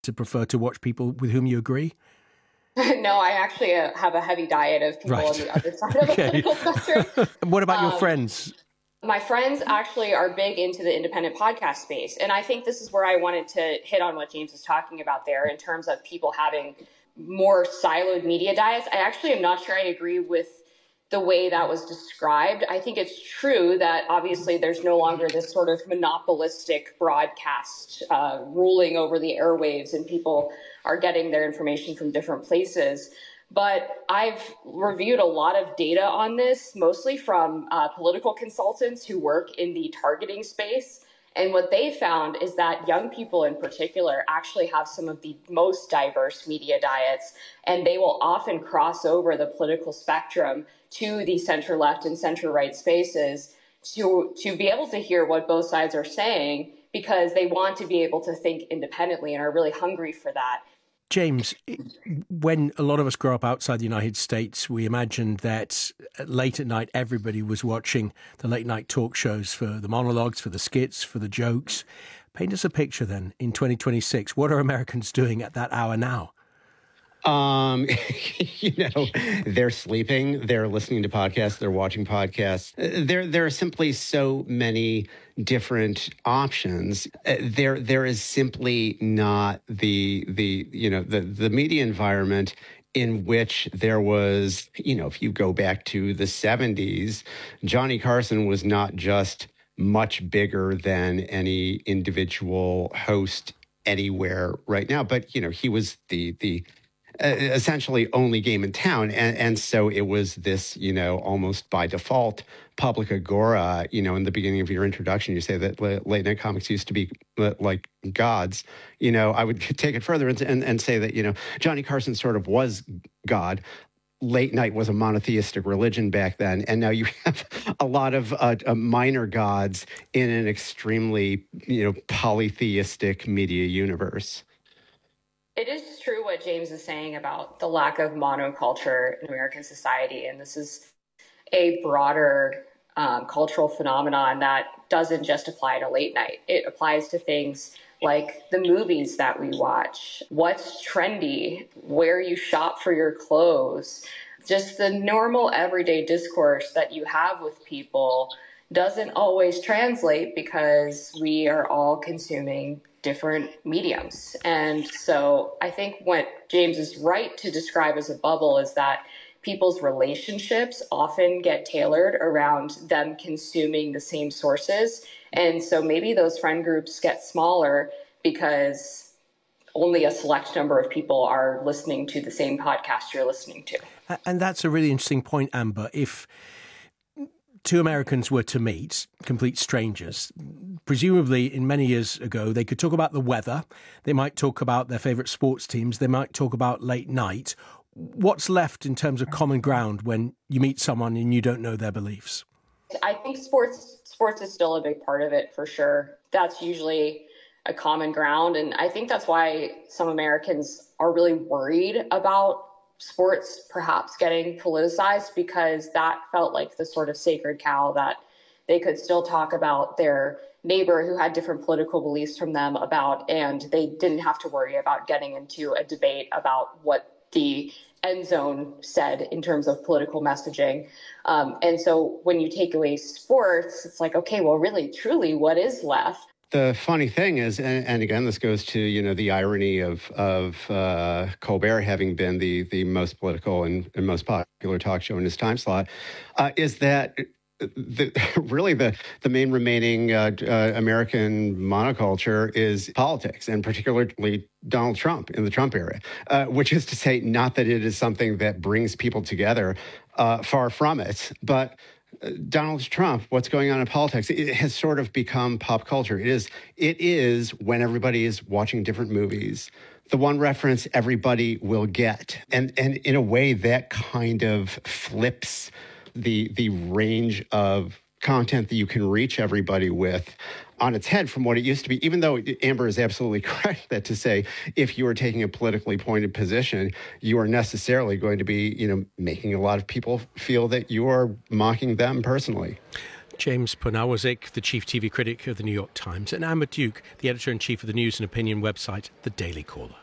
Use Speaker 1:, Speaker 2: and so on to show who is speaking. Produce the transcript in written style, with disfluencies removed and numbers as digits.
Speaker 1: to prefer to watch people with whom you agree?
Speaker 2: No, I actually have a heavy diet of people on the other side of the political spectrum.
Speaker 1: What about your friends?
Speaker 2: My friends actually are big into the independent podcast space. And I think this is where I wanted to hit on what James was talking about there in terms of people having more siloed media diets. I actually am not sure I agree with the way that was described. I think it's true that obviously there's no longer this sort of monopolistic broadcast ruling over the airwaves, and people are getting their information from different places. But I've reviewed a lot of data on this, mostly from political consultants who work in the targeting space. And what they found is that young people in particular actually have some of the most diverse media diets, and they will often cross over the political spectrum to the center left and center right spaces to be able to hear what both sides are saying, because they want to be able to think independently and are really hungry for that.
Speaker 1: James, when a lot of us grow up outside the United States, we imagined that late at night everybody was watching the late night talk shows for the monologues, for the skits, for the jokes. Paint us a picture then in 2026. What are Americans doing at that hour now?
Speaker 3: They're sleeping, they're listening to podcasts, they're watching podcasts. There are simply so many different options. There is simply not the media environment in which there was, if you go back to the 70s, Johnny Carson was not just much bigger than any individual host anywhere right now, but, he was the essentially only game in town. And so it was this, almost by default public agora. In the beginning of your introduction, you say that late night comics used to be like gods. I would take it further and say that, Johnny Carson sort of was God. Late night was a monotheistic religion back then. And now you have a lot of minor gods in an extremely, polytheistic media universe.
Speaker 2: It is true what James is saying about the lack of monoculture in American society. And this is a broader cultural phenomenon that doesn't just apply to late night. It applies to things like the movies that we watch, what's trendy, where you shop for your clothes, just the normal everyday discourse that you have with people doesn't always translate because we are all consuming different mediums. And so I think what James is right to describe as a bubble is that people's relationships often get tailored around them consuming the same sources. And so maybe those friend groups get smaller because only a select number of people are listening to the same podcast you're listening to.
Speaker 1: And that's a really interesting point, Amber. If two Americans were to meet, complete strangers, presumably in many years ago, they could talk about the weather. They might talk about their favorite sports teams. They might talk about late night. What's left in terms of common ground when you meet someone and you don't know their beliefs?
Speaker 2: I think sports is still a big part of it, for sure. That's usually a common ground. And I think that's why some Americans are really worried about sports perhaps getting politicized, because that felt like the sort of sacred cow that they could still talk about their neighbor who had different political beliefs from them about, and they didn't have to worry about getting into a debate about what the end zone said in terms of political messaging. And so when you take away sports, it's like, okay, well, really, truly, what is left?
Speaker 3: The funny thing is, and again, this goes to, the irony of Colbert having been the most political and most popular talk show in his time slot, is that the main remaining American monoculture is politics, and particularly Donald Trump in the Trump era, which is to say, not that it is something that brings people together, far from it, but Donald Trump, what's going on in politics, it has sort of become pop culture. It is when everybody is watching different movies, the one reference everybody will get. And in a way that kind of flips the range of content that you can reach everybody with on its head from what it used to be, even though Amber is absolutely correct that to say, if you are taking a politically pointed position, you are necessarily going to be, making a lot of people feel that you are mocking them personally.
Speaker 1: James Poniewozik, the chief TV critic of the New York Times, and Amber Duke, the editor-in-chief of the news and opinion website, The Daily Caller.